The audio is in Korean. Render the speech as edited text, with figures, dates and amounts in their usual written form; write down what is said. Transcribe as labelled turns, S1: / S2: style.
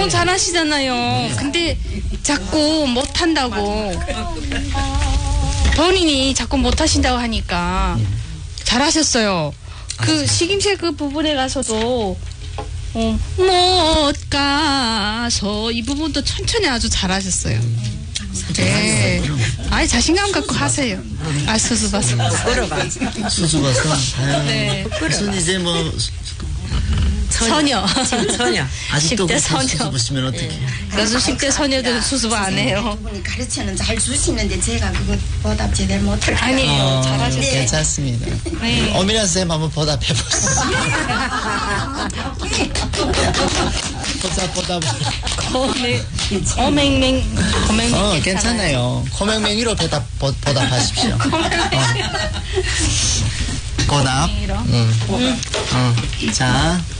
S1: 엄청 잘하시잖아요. 근데 자꾸 못한다고. 본인이 자꾸 못하신다고 하니까 잘하셨어요. 그 식임새 그 부분에 가서도 못 가서 이 부분도 천천히 아주 잘하셨어요. 네. 아니 자신감 갖고 하세요. 아 수수바서.
S2: 수수바서.
S1: 네.
S2: 무슨 이제 뭐
S1: 처녀.
S3: 처녀.
S2: 아직도
S1: 10대 소녀.
S2: 수수부시면 어떻게?
S1: 그래서 10대 소녀들은 수수바 안 해요.
S4: 그분이 가르쳐는 잘 주시는데 제가 그거 보답 제대로 못할 거예요.
S1: 아니에요. 잘하셨어요.
S2: 괜찮습니다.
S1: 네.
S2: 어미란 선생님 한번 보답해보세요. 보답.
S1: 어맹맹.
S2: 괜찮아요. 코맹맹이로 보답하십시오. 보답. 자.